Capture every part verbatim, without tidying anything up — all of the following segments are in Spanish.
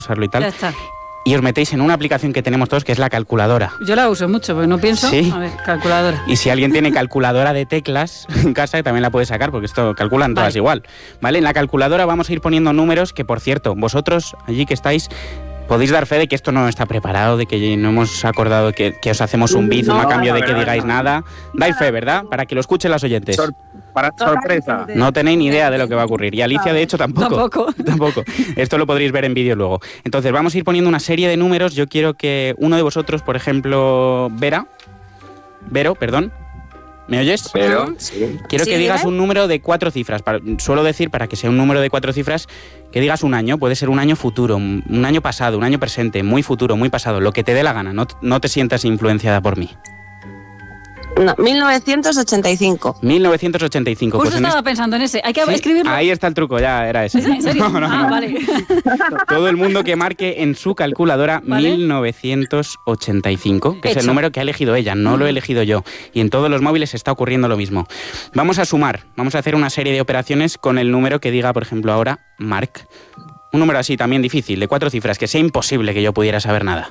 usarlo y tal. Ya está. Y os metéis en una aplicación que tenemos todos, que es la calculadora. Yo la uso mucho, porque no pienso. ¿Sí? A ver, calculadora. Y si alguien tiene calculadora de teclas en casa, también la puede sacar, porque esto calculan todas Vale. igual. ¿Vale? En la calculadora vamos a ir poniendo números que, por cierto, vosotros allí que estáis, podéis dar fe de que esto no está preparado, de que no hemos acordado que, que os hacemos un bizum No, a cambio la de que verdad, digáis no. nada. Dais fe, ¿verdad? Para que lo escuchen los oyentes. Sor- para sorpresa. No tenéis ni idea de lo que va a ocurrir. Y Alicia, de hecho, tampoco. Tampoco. Tampoco. Esto lo podréis ver en vídeo luego. Entonces, vamos a ir poniendo una serie de números. Yo quiero que uno de vosotros, por ejemplo, Vera, Vero, perdón, ¿me oyes? Pero, sí. Quiero Sí, que digas dime. un número de cuatro cifras. Para- suelo decir, para que sea un número de cuatro cifras, que digas un año. Puede ser un año futuro, un un año pasado, un año presente, muy futuro, muy pasado, lo que te dé la gana. No, no te sientas influenciada por mí. No, mil novecientos ochenta y cinco. mil novecientos ochenta y cinco. Justo pues en estaba pensando en ese. Hay que este- ¿Sí? escribirlo. Ahí está el truco, ya era ese. ¿En serio? No, no, ah, no. vale. Todo el mundo que marque en su calculadora Vale. mil novecientos ochenta y cinco, que es el Hecho. número que ha elegido ella, no lo he elegido yo. Y en todos los móviles está ocurriendo lo mismo. Vamos a sumar, vamos a hacer una serie de operaciones con el número que diga, por ejemplo, ahora Marc. Un número así también difícil, de cuatro cifras, que sea imposible que yo pudiera saber nada.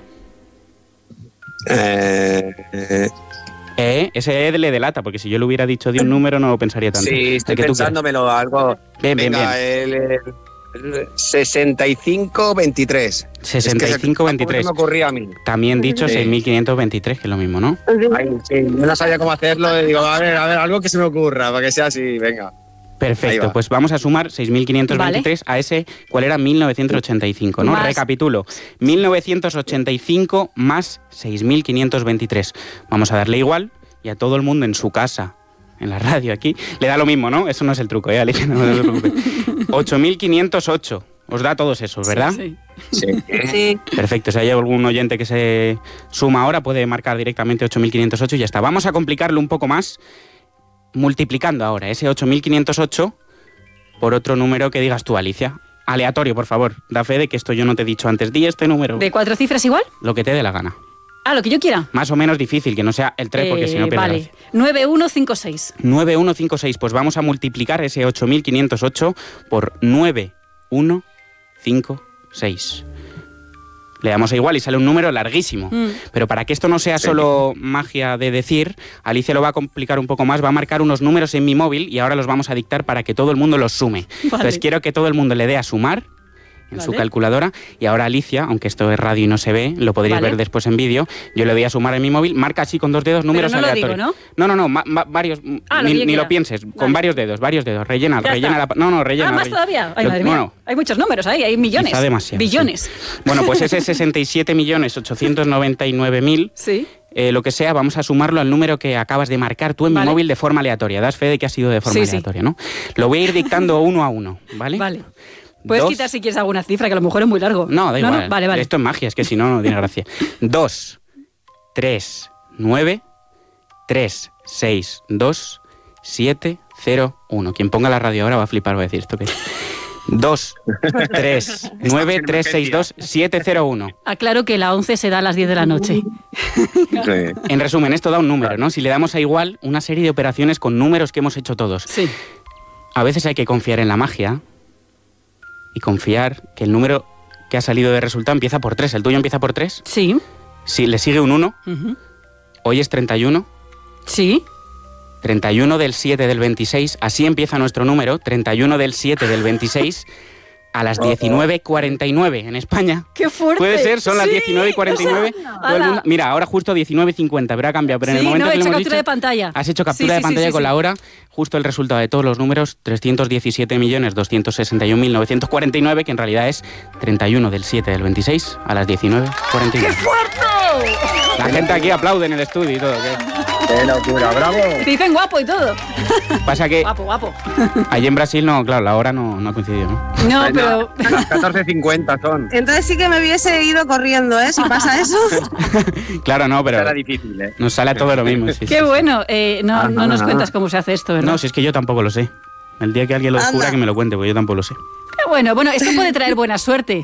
Eh, eh, Eh, ese E le delata, porque si yo le hubiera dicho de un número no lo pensaría tanto. sí, El estoy que tú pensándomelo algo. Bien, bien, Venga, el, el- el sesenta y cinco veintitrés. quieras. sesenta y cinco veintitrés. Me ocurría a mí. También dicho Sí. seis mil quinientos veintitrés, que es lo mismo, ¿no? Ay, sí, yo no sabía cómo hacerlo y digo, a ver, a ver, algo que se me ocurra, para que sea así, venga. Ahí Perfecto, va. pues vamos a sumar seis mil quinientos veintitrés a ese, ¿cuál era? mil novecientos ochenta y cinco, ¿no? Más- Recapitulo, mil novecientos ochenta y cinco más seis mil quinientos veintitrés. Vamos a darle igual y a todo el mundo en su casa, en la radio aquí, le da lo mismo, ¿no? Eso no es el truco, ¿eh, Alicia? No, no te preocupes. ocho mil quinientos ocho, os da a todos esos, ¿verdad? Sí. Sí. Sí. Perfecto, si hay algún oyente que se suma ahora puede marcar directamente ocho mil quinientos ocho y ya está. Vamos a complicarlo un poco más multiplicando ahora ese ocho mil quinientos ocho por otro número que digas tú, Alicia. Aleatorio, por favor. Da fe de que esto yo no te he dicho antes. Di este número, ¿De cuatro cifras igual? lo que te dé la gana. Ah, lo que yo quiera. Más o menos difícil, que no sea el tres, porque Eh, si no pierde Vale. gracia. nueve uno cinco seis. nueve uno cinco seis, pues vamos a multiplicar ese ocho mil quinientos ocho por nueve uno cinco seis. Le damos a igual y sale un número larguísimo. Mm. Pero para que esto no sea solo magia de decir, Alicia lo va a complicar un poco más, va a marcar unos números en mi móvil y ahora los vamos a dictar para que todo el mundo los sume. Entonces quiero que todo el mundo le dé a sumar en Vale. su calculadora y ahora Alicia, aunque esto es radio y no se ve, lo podréis Vale. ver después en vídeo, yo le doy a sumar en mi móvil, marca así con dos dedos números no lo digo, aleatorios. ¿no? No, no, no, ma- ma- varios, Ah, lo ni, que yo ni lo quiera. pienses, con Vale. varios dedos, varios dedos, rellena, Ya rellena está. la... No, no, rellena. Ah, más rellena. todavía. Ay, Lo- madre mía. bueno, Hay muchos números ahí, hay millones. quizá demasiado, Billones. sí. Bueno, pues ese sesenta y siete millones ochocientos noventa y nueve mil, Sí. eh, lo que sea, vamos a sumarlo al número que acabas de marcar tú en Vale. mi móvil de forma aleatoria. Das fe de que ha sido de forma Sí, sí. aleatoria, ¿no? Lo voy a ir dictando uno a uno, ¿vale? Vale. Puedes Dos- quitar si quieres alguna cifra, que a lo mejor es muy largo. No, da igual. Vale, vale. Esto es magia, es que si no, no tiene gracia. dos, tres, nueve, tres, seis, dos, siete, cero, uno. Quien ponga la radio ahora va a flipar, va a decir esto que es. dos, tres, nueve, tres, seis, dos, siete, cero, uno. Aclaro que la once se da a las diez de la noche. Sí. En resumen, esto da un número, ¿no? Si le damos a igual, una serie de operaciones con números que hemos hecho todos. Sí. A veces hay que confiar en la magia y confiar que el número que ha salido de resultado empieza por tres. ¿El tuyo empieza por tres? Sí. Si le sigue un uno, Ujú. hoy es treinta y uno. Sí. treinta y uno del siete del veintiséis, así empieza nuestro número, treinta y uno del siete del veintiséis, a las diecinueve cuarenta y nueve en España. ¡Qué fuerte! Puede ser, son las Sí. diecinueve cuarenta y nueve. Todo el Ala. mundo- Mira, ahora justo diecinueve cincuenta, pero ha cambiado. Pero en el Sí, momento no, he que le hecho hemos captura dicho, de pantalla. has hecho captura Sí, de sí, pantalla sí, con sí. la hora, justo el resultado de todos los números, trescientos diecisiete millones doscientos sesenta y un mil novecientos cuarenta y nueve, que en realidad es treinta y uno del siete del veintiséis a las diecinueve cuarenta y nueve. ¡Qué fuerte! La gente aquí aplaude en el estudio y todo. ¿Qué? ¡Qué locura, bravo! Te dicen guapo y todo. Pasa que Guapo, guapo. allí en Brasil, no, claro, la hora no, no ha coincidido, ¿no? No, Ay, pero... no, las catorce cincuenta son. Entonces sí que me hubiese ido corriendo, ¿eh? Si pasa eso. Claro, no, pero Era difícil, ¿eh? nos sale a todo lo mismo. Sí, sí, Qué sí. bueno. Eh, no, Ah, no no, nos no. cuentas cómo se hace esto, ¿verdad? No, si es que yo tampoco lo sé. El día que alguien lo descubra, Anda. que me lo cuente, porque yo tampoco lo sé. Qué bueno. Bueno, esto puede traer buena suerte.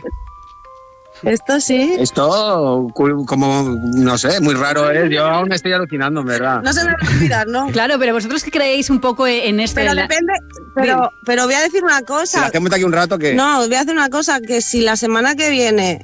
Esto sí. Esto, cu- como, no sé, muy raro es. Yo aún estoy alucinando, en verdad. No se me va a olvidar, ¿no? Claro, pero vosotros que creéis un poco en esto... Pero en la- depende. Pero, pero voy a decir una Si la cosa. hacemos de aquí un rato, que No, os voy a hacer una cosa, que si la semana que viene